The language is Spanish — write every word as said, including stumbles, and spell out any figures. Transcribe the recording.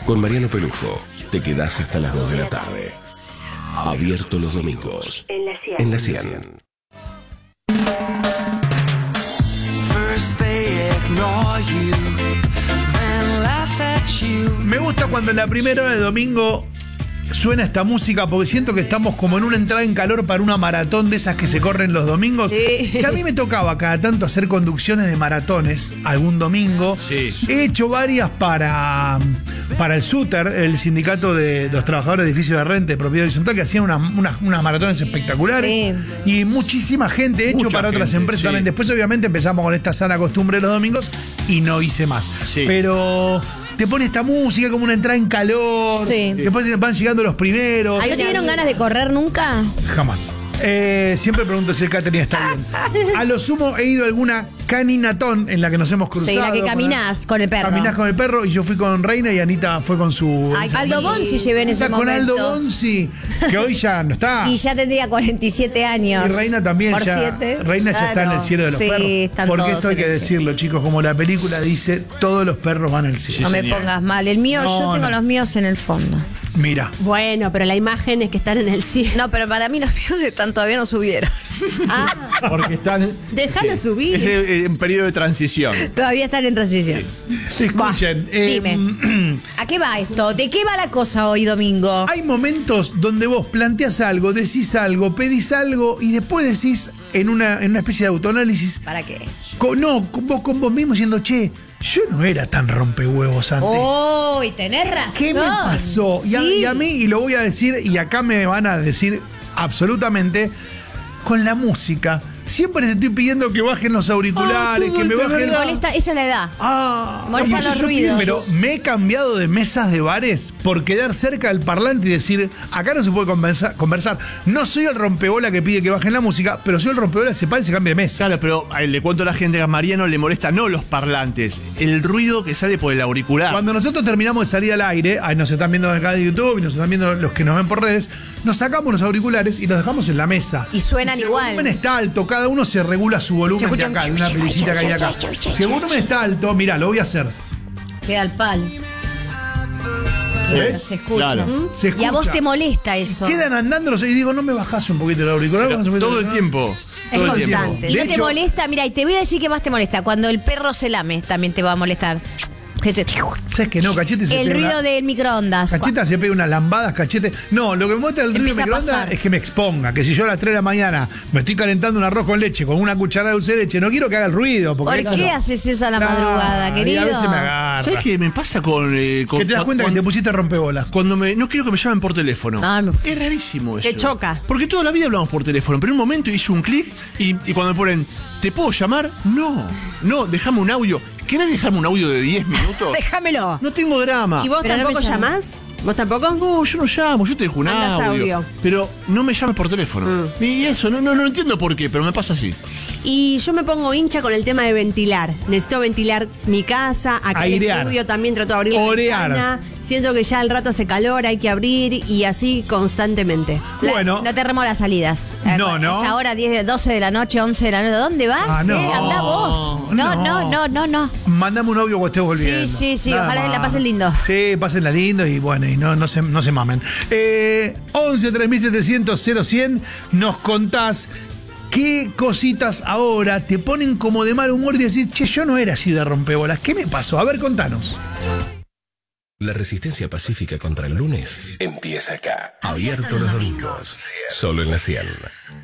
Con Mariano Pelufo, te quedás hasta las dos de la tarde. Abierto los domingos. En la cien. En la cien. Me gusta cuando en la primera hora de domingo suena esta música porque siento que estamos como en una entrada en calor para una maratón de esas que se corren los domingos. Sí. Que a mí me tocaba cada tanto hacer conducciones de maratones algún domingo. Sí. He hecho varias para, para el SUTER, el sindicato de los trabajadores de edificios de renta de propiedad horizontal, que hacían unas, unas, unas maratones espectaculares. Sí. Y muchísima gente, he hecho Mucha para gente, otras empresas sí. también. Después obviamente empezamos con esta sana costumbre de los domingos y no hice más. Sí. Pero te pone esta música como una entrada en calor. Sí. Después van llegando los primeros. ¿No tuvieron ganas de correr nunca? Jamás. Eh, siempre pregunto si el catering está bien. A lo sumo he ido a alguna caninatón en la que nos hemos cruzado. Sí, la que caminás con, con el perro. Caminás con el perro y yo fui con Reina y Anita fue con su... Ay, Aldo Bonzi llevé en ese con momento. Aldo Bonzi, que hoy ya no está. Y ya tendría cuarenta y siete años. Y Reina también. Por ya, siete. Reina claro. ya está en el cielo de los sí, perros. Están Porque todos esto hay que decirlo, cielo. Chicos, como la película dice, todos los perros van al cielo. Sí, no me señor. pongas mal. El mío, no, yo tengo no. los míos en el fondo. Mira. Bueno, pero la imagen es que están en el cielo. No, pero para mí los míos están todavía no subieron. Ah, porque están. Déjalo sí, subir. Es en periodo de transición. Todavía están en transición. Sí. Escuchen. Bah, eh, dime. ¿A qué va esto? ¿De qué va la cosa hoy domingo? Hay momentos donde vos planteas algo, decís algo, pedís algo y después decís en una, en una especie de autoanálisis. ¿Para qué? Con, no, con vos, con vos mismo diciendo, che, yo no era tan rompehuevos antes. ¡Oh! Y tenés razón. ¿Qué me pasó? Sí. Y, a, y a mí, y lo voy a decir, y acá me van a decir absolutamente, con la música. Siempre les estoy pidiendo que bajen los auriculares, oh, que me bajen. Me molesta, esa es la edad. Ah, molesta los ruidos. Pero me he cambiado de mesas de bares por quedar cerca del parlante y decir, acá no se puede conversar. conversar. No soy el rompebola que pide que bajen la música, pero soy el rompebola que se para y se cambia de mesa. Claro, pero ay, le cuento a la gente que a Mariano le molesta no los parlantes, el ruido que sale por el auricular. Cuando nosotros terminamos de salir al aire, ahí nos están viendo acá de YouTube y nos están viendo los que nos ven por redes, nos sacamos los auriculares y los dejamos en la mesa. Y suenan y si igual. El volumen está alto, cada uno se regula su volumen de acá, de una perillita que hay acá. Si el volumen está alto, mirá, lo voy a hacer. Queda al palo. ¿Ves? Se escucha. Claro. ¿Mm? Se escucha. Y a vos te molesta eso. Quedan andando los y digo, no me bajás un poquito el auricular. Pero, un todo el tiempo. Es Todo el constante. tiempo. Y no De te hecho, molesta, mira, y te voy a decir que más te molesta. Cuando el perro se lame, también te va a molestar. ¿Sabes que no? Cachete se El pega ruido una, del microondas. Cacheta se pega unas lambadas, cachete. No, lo que me muestra el ruido del microondas es que me exponga. Que si yo a las tres de la mañana me estoy calentando un arroz con leche con una cucharada de dulce de leche, no quiero que haga el ruido. ¿Por claro, qué haces eso a la madrugada, no, querido? Y a veces me agarra. ¿Sabes qué me pasa con, eh, con que te das cuenta cuando, que te pusiste rompebolas? Cuando me. No quiero que me llamen por teléfono. Ah, me... Es rarísimo eso. Te choca. Porque toda la vida hablamos por teléfono, pero en un momento hice un clic y, y cuando me ponen, ¿te puedo llamar? No. No, déjame un audio. ¿Querés dejarme un audio de diez minutos? Déjamelo. No tengo drama. ¿Y vos pero tampoco no llamás? ¿Vos tampoco? No, yo no llamo, yo te dejo un audio, audio. Pero no me llames por teléfono. Mm. Y eso, no, no, no entiendo por qué, pero me pasa así. Y yo me pongo hincha con el tema de ventilar. Necesito ventilar mi casa, acá Airear. en el estudio también trato de abrir Orear. la ventana. Siento que ya al rato hace calor, hay que abrir y así constantemente. La, bueno. No te remo las salidas. No, no. Hasta ahora diez, doce de la noche, once de la noche. ¿Dónde vas? Ah, no. eh? Andá vos. No, no, no, no, no. Mandame un audio cuando estés volviendo. Sí, sí, sí. Nada Ojalá más. la pasen lindo. Sí, pásenla lindo y bueno, y no, no, se, no se mamen. Eh, once tres mil setecientos cero cien, nos contás qué cositas ahora te ponen como de mal humor y decís, che, yo no era así de rompebolas. ¿Qué me pasó? A ver, contanos. La resistencia pacífica contra el lunes empieza acá. Abierto los domingos. Solo en la cien.